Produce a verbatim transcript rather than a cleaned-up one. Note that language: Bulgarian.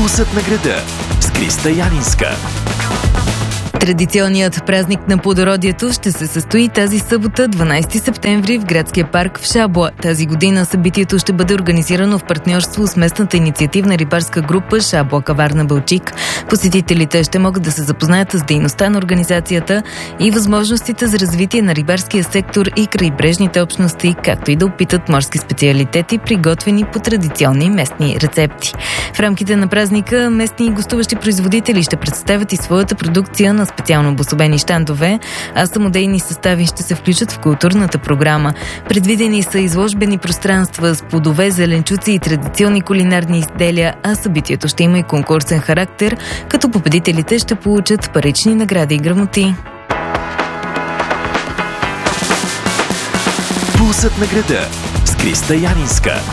Пулсът на града с Криста Янинска. Традиционният празник на плодородието ще се състои тази събота, дванайсети септември, в градския парк в Шабла. Тази година събитието ще бъде организирано в партньорство с местната инициативна рибарска група Шабла Каварна Балчик. Посетителите ще могат да се запознаят с дейността на организацията и възможностите за развитие на рибарския сектор и крайбрежните общности, както и да опитат морски специалитети, приготвени по традиционни местни рецепти. В рамките на празника местни и гостуващи производители ще представят и своята продукция на специално обособени щандове, а самодейни състави ще се включат в културната програма. Предвидени са изложбени пространства с плодове, зеленчуци и традиционни кулинарни изделия, а събитието ще има и конкурсен характер, като победителите ще получат парични награди и грамоти. Пулсът на града с Криста Янинска.